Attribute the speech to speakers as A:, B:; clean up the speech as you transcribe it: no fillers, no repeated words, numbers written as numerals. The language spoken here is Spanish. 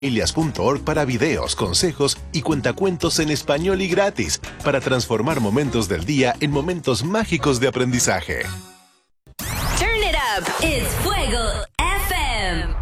A: Familias.org para videos, consejos y cuentacuentos en español y gratis para transformar momentos del día en momentos mágicos de aprendizaje.
B: Turn it up. It's Fuego FM.